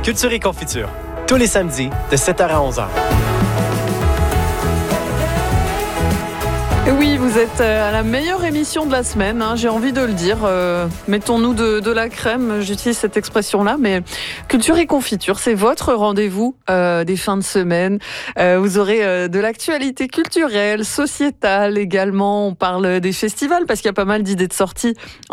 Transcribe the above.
Culture et confiture, tous les samedis de 7h à 11h. Et oui, vous êtes à la meilleure émission de la semaine, j'ai envie de le dire. Mettons-nous de la crème, j'utilise cette expression-là, mais Culture et Confiture, c'est votre rendez-vous des fins de semaine. Vous aurez de l'actualité culturelle, sociétale également. On parle des festivals parce qu'il y a pas mal d'idées de sortie